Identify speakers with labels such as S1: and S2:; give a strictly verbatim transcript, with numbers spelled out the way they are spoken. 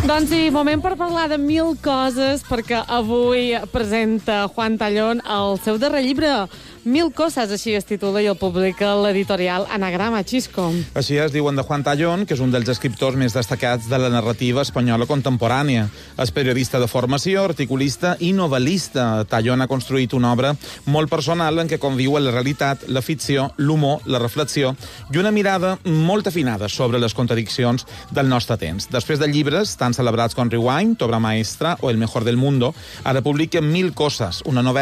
S1: Doncs sí, moment per parlar de mil coses, perquè avui presenta Juan Tallón el seu darrer llibre, Mil coses, així es titula, i el publica l'editorial Anagrama, Xisco.
S2: Així es diuen de Juan Tallón, que és un dels escriptors més destacats de la narrativa espanyola contemporània. És periodista de formació, articulista i novel·lista. Tallón ha construït una obra molt personal en què conviuen la realitat, la ficció, l'humor, la reflexió i una mirada molt afinada sobre les contradiccions del nostre temps. Després de llibres tan celebrats com Rewind, Obra Maestra o El mejor del mundo, ara publica Mil coses, una novel·la